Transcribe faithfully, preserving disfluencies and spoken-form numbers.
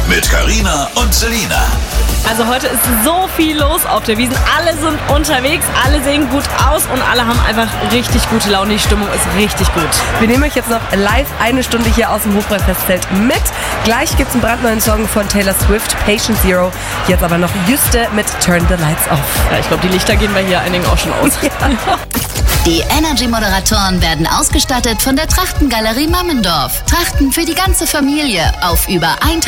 mit Carina und Selina. Also heute ist so viel los auf der Wiesn. Alle sind unterwegs, alle sehen gut aus und alle haben einfach richtig gute Laune. Die Stimmung ist richtig gut. Wir nehmen euch jetzt noch live eine Stunde hier aus dem Hochbrettfestzelt mit. Gleich gibt es einen brandneuen Song von Taylor Swift, Patient Zero. Jetzt aber noch Juste mit Turn the Lights Off. Ja, ich glaube, die Lichter gehen bei hier einigen auch schon aus. Ja. Die Energy-Moderatoren werden ausgestattet von der Trachtengalerie Mammendorf. Trachten für die ganze Familie auf über